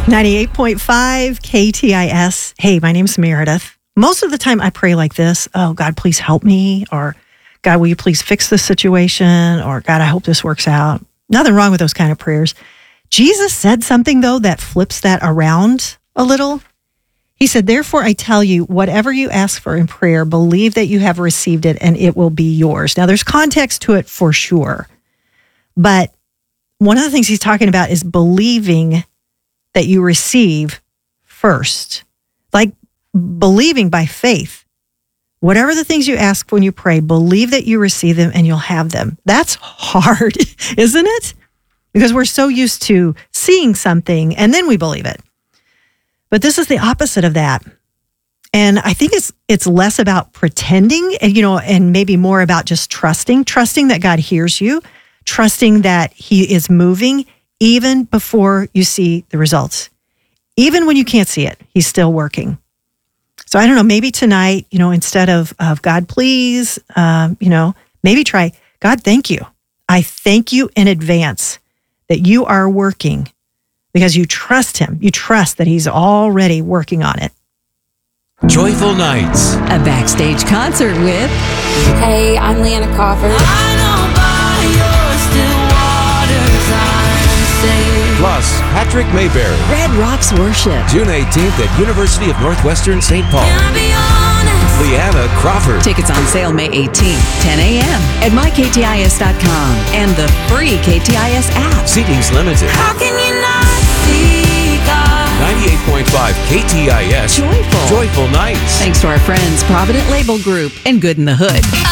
98.5 KTIS. Hey, my name's Meredith. Most of the time I pray like this. Oh, God, please help me. Or, God, will you please fix this situation? Or, God, I hope this works out. Nothing wrong with those kind of prayers. Jesus said something, though, that flips that around a little. He said, therefore, I tell you, whatever you ask for in prayer, believe that you have received it and it will be yours. Now, there's context to it for sure. But one of the things he's talking about is believing that you receive first. Like believing by faith. Whatever the things you ask when you pray, believe that you receive them and you'll have them. That's hard, isn't it? Because we're so used to seeing something and then we believe it. But this is the opposite of that. And I think it's less about pretending and maybe more about just trusting that God hears you, trusting that he is moving even before you see the results. Even when you can't see it, he's still working. So I don't know, maybe tonight, instead of God, please, maybe try, God, thank you. I thank you in advance that you are working because you trust him. You trust that he's already working on it. Joyful Nights. A backstage concert with... Hey, I'm Leanna Crawford. I know by your still waters I'm safe. Plus, Patrick Mayberry. Red Rocks Worship. June 18th at University of Northwestern St. Paul. Can I be honest? Leanna Crawford. Tickets on sale May 18th, 10 a.m. at myktis.com and the free KTIS app. Seating's limited. How can you not see God? 98.5 KTIS. Joyful. Joyful Nights. Thanks to our friends Provident Label Group and Good in the Hood.